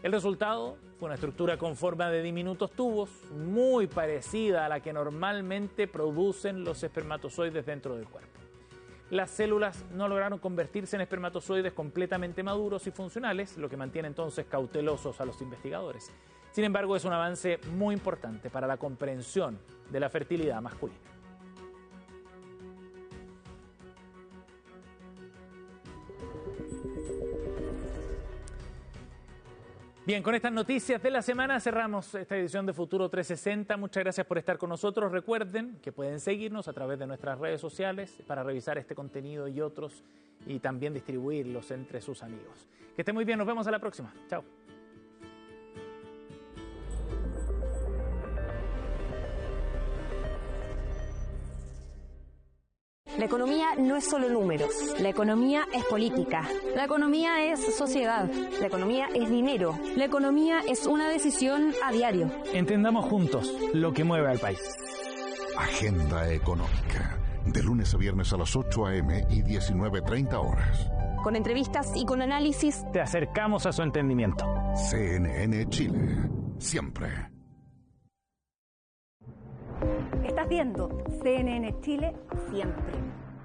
El resultado fue una estructura con forma de diminutos tubos, muy parecida a la que normalmente producen los espermatozoides dentro del cuerpo. Las células no lograron convertirse en espermatozoides completamente maduros y funcionales, lo que mantiene entonces cautelosos a los investigadores. Sin embargo, es un avance muy importante para la comprensión de la fertilidad masculina. Bien, con estas noticias de la semana cerramos esta edición de Futuro 360. Muchas gracias por estar con nosotros. Recuerden que pueden seguirnos a través de nuestras redes sociales para revisar este contenido y otros y también distribuirlos entre sus amigos. Que estén muy bien, nos vemos a la próxima. Chao. La economía no es solo números. La economía es política. La economía es sociedad. La economía es dinero. La economía es una decisión a diario. Entendamos juntos lo que mueve al país. Agenda Económica. De lunes a viernes a las 8 a.m. y 19:30 horas. Con entrevistas y con análisis. Te acercamos a su entendimiento. CNN Chile. Siempre. Estás viendo CNN Chile siempre.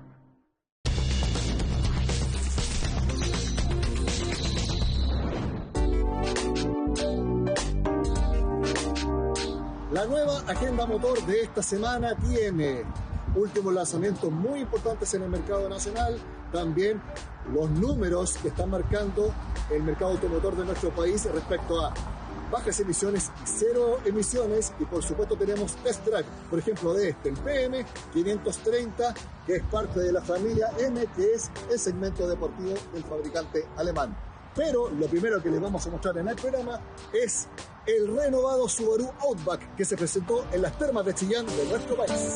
La nueva agenda motor de esta semana tiene últimos lanzamientos muy importantes en el mercado nacional, también los números que están marcando el mercado automotor de nuestro país respecto a bajas emisiones y cero emisiones, y por supuesto tenemos test track, por ejemplo de el PM 530, que es parte de la familia M, que es el segmento deportivo del fabricante alemán. Pero lo primero que les vamos a mostrar en el programa es el renovado Subaru Outback, que se presentó en las termas de Chillán de nuestro país.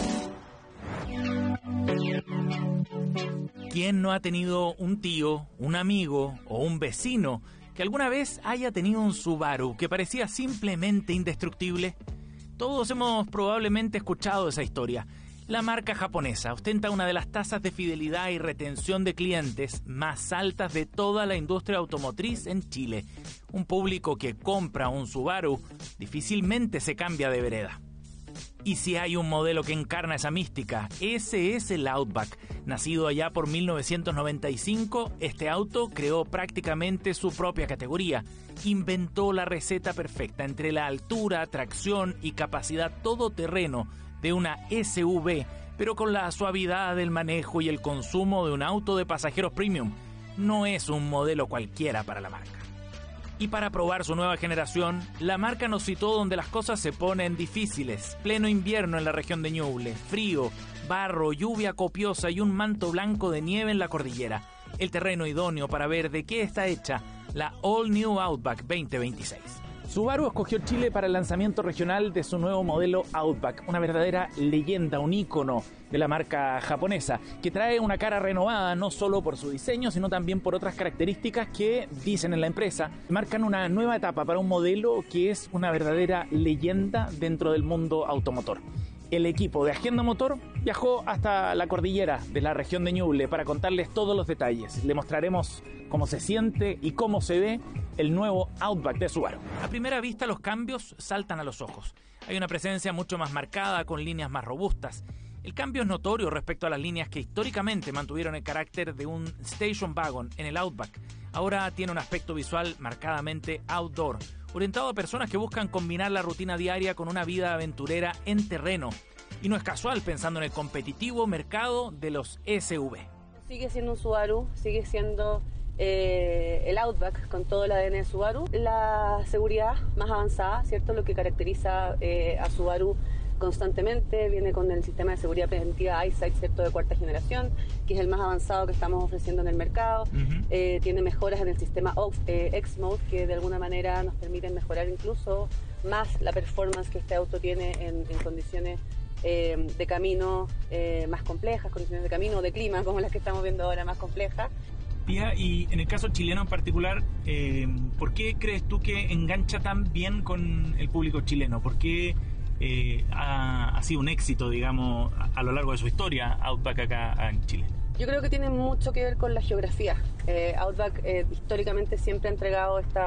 ¿Quién no ha tenido un tío, un amigo o un vecino que alguna vez haya tenido un Subaru que parecía simplemente indestructible? Todos hemos probablemente escuchado esa historia. La marca japonesa ostenta una de las tasas de fidelidad y retención de clientes más altas de toda la industria automotriz en Chile. Un público que compra un Subaru difícilmente se cambia de vereda. Y si hay un modelo que encarna esa mística, ese es el Outback. Nacido allá por 1995, este auto creó prácticamente su propia categoría. Inventó la receta perfecta entre la altura, tracción y capacidad todoterreno de una SUV, pero con la suavidad del manejo y el consumo de un auto de pasajeros premium. No es un modelo cualquiera para la marca. Y para probar su nueva generación, la marca nos citó donde las cosas se ponen difíciles. Pleno invierno en la región de Ñuble, frío, barro, lluvia copiosa y un manto blanco de nieve en la cordillera. El terreno idóneo para ver de qué está hecha la All New Outback 2026. Subaru escogió Chile para el lanzamiento regional de su nuevo modelo Outback, una verdadera leyenda, un ícono de la marca japonesa, que trae una cara renovada no solo por su diseño, sino también por otras características que, dicen en la empresa, marcan una nueva etapa para un modelo que es una verdadera leyenda dentro del mundo automotor. El equipo de Agenda Motor viajó hasta la cordillera de la región de Ñuble para contarles todos los detalles. Le mostraremos cómo se siente y cómo se ve el nuevo Outback de Subaru. A primera vista los cambios saltan a los ojos. Hay una presencia mucho más marcada, con líneas más robustas. El cambio es notorio respecto a las líneas que históricamente mantuvieron el carácter de un station wagon en el Outback. Ahora tiene un aspecto visual marcadamente outdoor, orientado a personas que buscan combinar la rutina diaria con una vida aventurera en terreno. Y no es casual pensando en el competitivo mercado de los SUV. Sigue siendo un Subaru, sigue siendo el Outback con todo el ADN de Subaru. La seguridad más avanzada, ¿cierto? Lo que caracteriza a Subaru constantemente, viene con el sistema de seguridad preventiva EyeSight, ¿cierto? De cuarta generación, que es el más avanzado que estamos ofreciendo en el mercado. Tiene mejoras en el sistema X-Mode, que de alguna manera nos permiten mejorar incluso más la performance que este auto tiene en condiciones de camino más complejas, condiciones de camino o de clima como las que estamos viendo ahora, más complejas. Pía, y en el caso chileno en particular, ¿por qué crees tú que engancha tan bien con el público chileno? ¿Por qué ha sido un éxito, digamos, a lo largo de su historia Outback acá en Chile? Yo creo que tiene mucho que ver con la geografía. Outback históricamente siempre ha entregado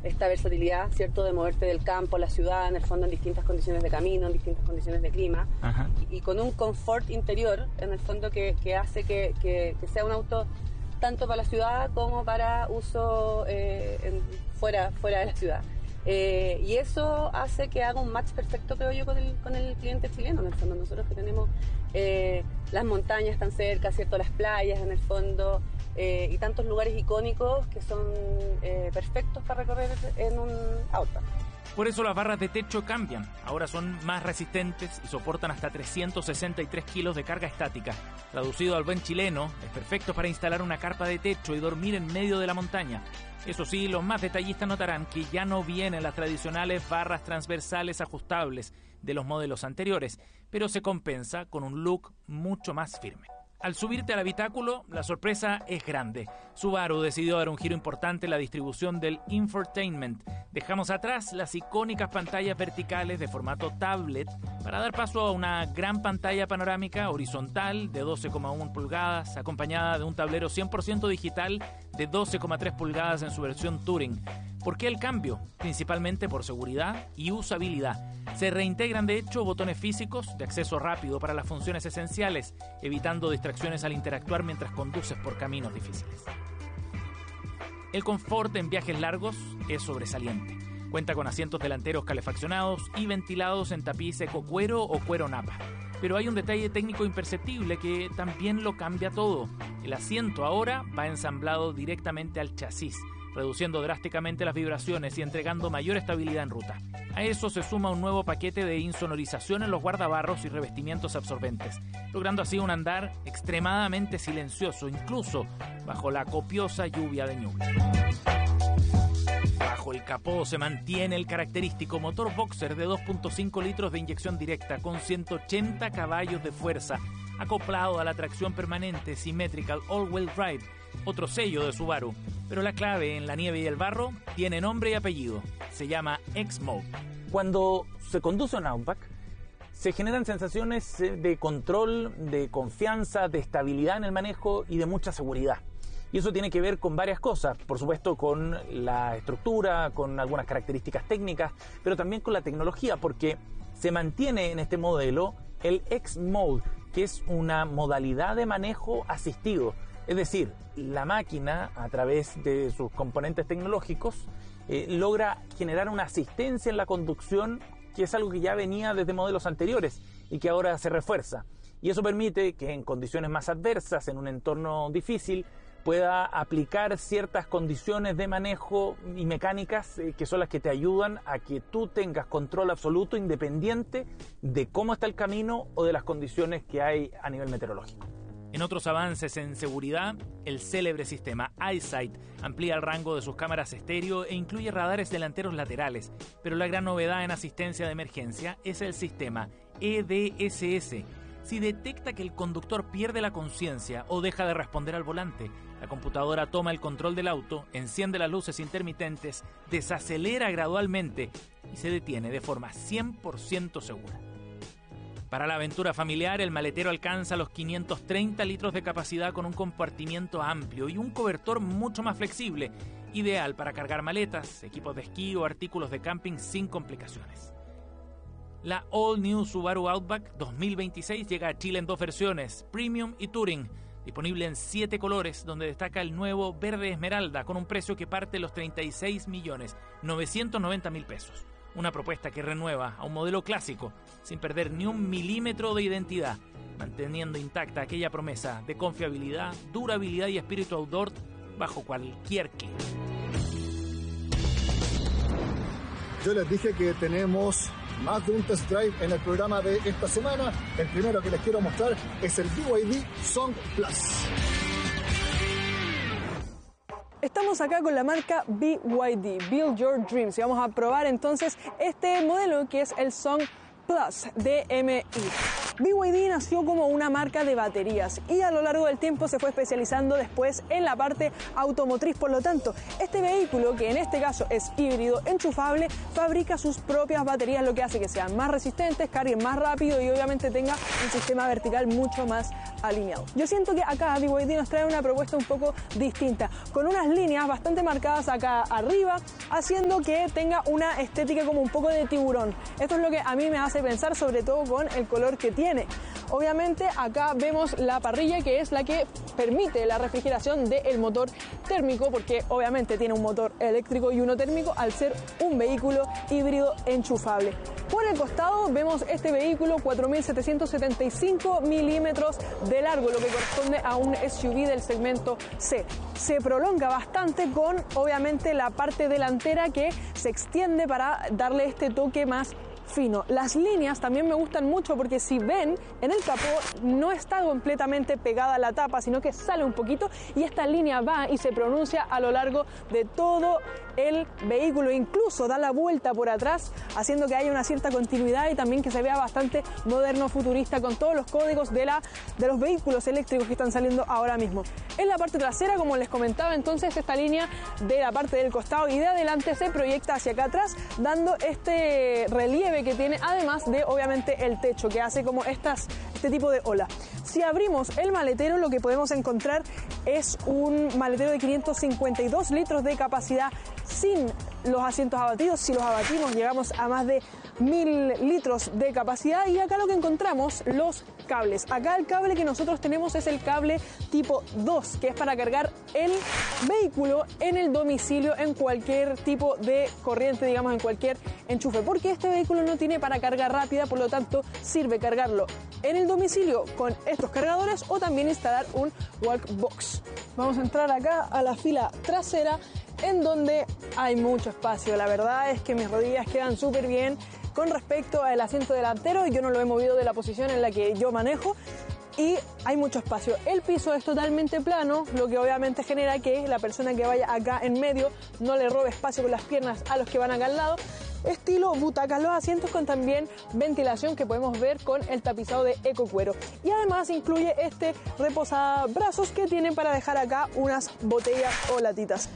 esta versatilidad, ¿cierto?, de moverte del campo a la ciudad, en el fondo en distintas condiciones de camino, en distintas condiciones de clima, y con un confort interior, en el fondo que hace que sea un auto tanto para la ciudad como para uso fuera de la ciudad. Y eso hace que haga un match perfecto, creo yo, con el cliente chileno. En el fondo, nosotros que tenemos las montañas tan cerca, ¿cierto?, las playas en el fondo, y tantos lugares icónicos que son perfectos para recorrer en un auto. Por eso las barras de techo cambian. Ahora son más resistentes y soportan hasta 363 kilos de carga estática. Traducido al buen chileno, es perfecto para instalar una carpa de techo y dormir en medio de la montaña. Eso sí, los más detallistas notarán que ya no vienen las tradicionales barras transversales ajustables de los modelos anteriores, pero se compensa con un look mucho más firme. Al subirte al habitáculo, la sorpresa es grande. Subaru decidió dar un giro importante en la distribución del infotainment. Dejamos atrás las icónicas pantallas verticales de formato tablet para dar paso a una gran pantalla panorámica horizontal de 12,1 pulgadas, acompañada de un tablero 100% digital de 12,3 pulgadas en su versión Touring. ¿Por qué el cambio? Principalmente por seguridad y usabilidad. Se reintegran de hecho botones físicos de acceso rápido para las funciones esenciales, evitando distracciones al interactuar mientras conduces por caminos difíciles. El confort en viajes largos es sobresaliente. Cuenta con asientos delanteros calefaccionados y ventilados en tapiz ecocuero o cuero napa. Pero hay un detalle técnico imperceptible que también lo cambia todo. El asiento ahora va ensamblado directamente al chasis, reduciendo drásticamente las vibraciones y entregando mayor estabilidad en ruta. A eso se suma un nuevo paquete de insonorización en los guardabarros y revestimientos absorbentes, logrando así un andar extremadamente silencioso, incluso bajo la copiosa lluvia de niebla. Bajo el capó se mantiene el característico motor boxer de 2.5 litros de inyección directa con 180 caballos de fuerza, acoplado a la tracción permanente Symmetrical All-Wheel Drive, otro sello de Subaru. Pero la clave en la nieve y el barro tiene nombre y apellido. Se llama X-Mode. Cuando se conduce un Outback, se generan sensaciones de control, de confianza, de estabilidad en el manejo y de mucha seguridad. Y eso tiene que ver con varias cosas, por supuesto con la estructura, con algunas características técnicas, pero también con la tecnología, porque se mantiene en este modelo el X-Mode, que es una modalidad de manejo asistido. Es decir, la máquina, a través de sus componentes tecnológicos, logra generar una asistencia en la conducción, que es algo que ya venía desde modelos anteriores y que ahora se refuerza. Y eso permite que en condiciones más adversas, en un entorno difícil, pueda aplicar ciertas condiciones de manejo y mecánicas que son las que te ayudan a que tú tengas control absoluto independiente de cómo está el camino o de las condiciones que hay a nivel meteorológico. En otros avances en seguridad, el célebre sistema EyeSight amplía el rango de sus cámaras estéreo e incluye radares delanteros laterales, pero la gran novedad en asistencia de emergencia es el sistema EDSS. Si detecta que el conductor pierde la conciencia o deja de responder al volante, la computadora toma el control del auto, enciende las luces intermitentes, desacelera gradualmente y se detiene de forma 100% segura. Para la aventura familiar, el maletero alcanza los 530 litros de capacidad con un compartimiento amplio y un cobertor mucho más flexible, ideal para cargar maletas, equipos de esquí o artículos de camping sin complicaciones. La All New Subaru Outback 2026 llega a Chile en dos versiones, Premium y Touring, disponible en 7 colores, donde destaca el nuevo verde esmeralda con un precio que parte de los 36.990.000 pesos. Una propuesta que renueva a un modelo clásico, sin perder ni un milímetro de identidad, manteniendo intacta aquella promesa de confiabilidad, durabilidad y espíritu outdoor bajo cualquier clima. Yo les dije que tenemos más de un test drive en el programa de esta semana. El primero que les quiero mostrar es el BYD Song Plus. Estamos acá con la marca BYD, Build Your Dreams, y vamos a probar entonces este modelo que es el Song Plus DMI. BYD nació como una marca de baterías y a lo largo del tiempo se fue especializando después en la parte automotriz. Por lo tanto, este vehículo, que en este caso es híbrido enchufable, fabrica sus propias baterías, lo que hace que sean más resistentes, carguen más rápido y obviamente tenga un sistema vertical mucho más alineado. Yo siento que acá BYD nos trae una propuesta un poco distinta, con unas líneas bastante marcadas acá arriba, haciendo que tenga una estética como un poco de tiburón. Esto es lo que a mí me hace pensar, sobre todo con el color que tiene. Obviamente acá vemos la parrilla, que es la que permite la refrigeración del motor térmico, porque obviamente tiene un motor eléctrico y uno térmico al ser un vehículo híbrido enchufable. Por el costado vemos este vehículo 4.775 milímetros de largo, lo que corresponde a un SUV del segmento C. Se prolonga bastante con obviamente la parte delantera que se extiende para darle este toque más fino. Las líneas también me gustan mucho porque si ven en el capó no está completamente pegada a la tapa, sino que sale un poquito y esta línea va y se pronuncia a lo largo de todo el vehículo, incluso da la vuelta por atrás, haciendo que haya una cierta continuidad y también que se vea bastante moderno, futurista, con todos los códigos de los vehículos eléctricos que están saliendo ahora mismo. En la parte trasera, como les comentaba, entonces esta línea de la parte del costado y de adelante se proyecta hacia acá atrás, dando este relieve que tiene, además de obviamente el techo, que hace como este tipo de ola. Si abrimos el maletero, lo que podemos encontrar es un maletero de 552 litros de capacidad sin los asientos abatidos. Si los abatimos llegamos a más de 1000 litros de capacidad. Y acá lo que encontramos, los cables. Acá el cable que nosotros tenemos es el cable tipo 2, que es para cargar el vehículo en el domicilio, en cualquier tipo de corriente, digamos, en cualquier enchufe, porque este vehículo no tiene para carga rápida, por lo tanto sirve cargarlo en el domicilio con estos cargadores o también instalar un Wallbox. Vamos a entrar acá a la fila trasera, en donde hay mucho espacio. La verdad es que mis rodillas quedan súper bien con respecto al asiento delantero. Yo no lo he movido de la posición en la que yo manejo y hay mucho espacio. El piso es totalmente plano, lo que obviamente genera que la persona que vaya acá en medio no le robe espacio con las piernas a los que van acá al lado. Estilo butacas los asientos, con también ventilación que podemos ver con el tapizado de ecocuero. Y además incluye este reposabrazos que tiene para dejar acá unas botellas o latitas.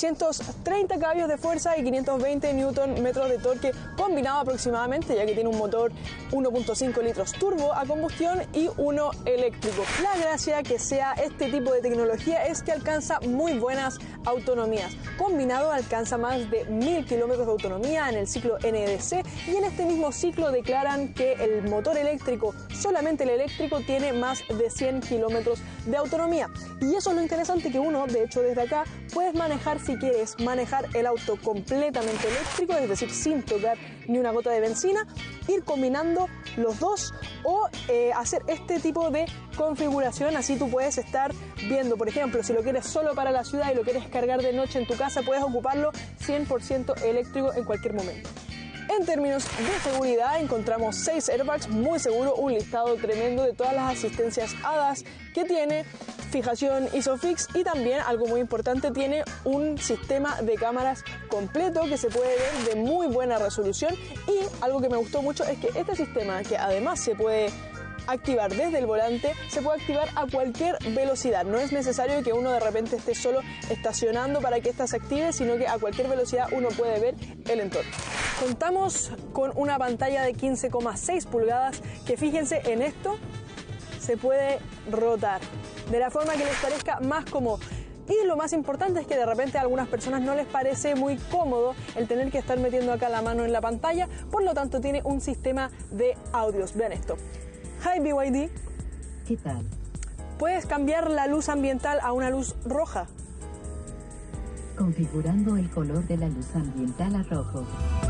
330 caballos de fuerza y 520 Nm de torque combinado aproximadamente, ya que tiene un motor 1.5 litros turbo a combustión y uno eléctrico. La gracia que sea este tipo de tecnología es que alcanza muy buenas autonomías. Combinado alcanza más de 1000 kilómetros de autonomía en el ciclo NEDC, y en este mismo ciclo declaran que el motor eléctrico, solamente el eléctrico, tiene más de 100 kilómetros de autonomía. Y eso es lo interesante, que uno, de hecho, desde acá puedes manejar, si quieres manejar el auto completamente eléctrico, es decir, sin tocar ni una gota de benzina, ir combinando los dos o hacer este tipo de configuración. Así tú puedes estar viendo, por ejemplo, si lo quieres solo para la ciudad y lo quieres cargar de noche en tu casa, puedes ocuparlo 100% eléctrico en cualquier momento. En términos de seguridad, encontramos 6 airbags, muy seguro, un listado tremendo de todas las asistencias ADAS que tiene, fijación ISOFIX, y también, algo muy importante, tiene un sistema de cámaras completo que se puede ver de muy buena resolución. Y algo que me gustó mucho es que este sistema, que además se puede activar desde el volante, se puede activar a cualquier velocidad. No es necesario que uno de repente esté solo estacionando para que ésta se active, sino que a cualquier velocidad uno puede ver el entorno. Contamos con una pantalla de 15,6 pulgadas que, fíjense en esto, se puede rotar de la forma que les parezca más cómodo. Y lo más importante es que de repente a algunas personas no les parece muy cómodo el tener que estar metiendo acá la mano en la pantalla, por lo tanto tiene un sistema de audios. Vean esto. Hi BYD. ¿Qué tal? ¿Puedes cambiar la luz ambiental a una luz roja? Configurando el color de la luz ambiental a rojo.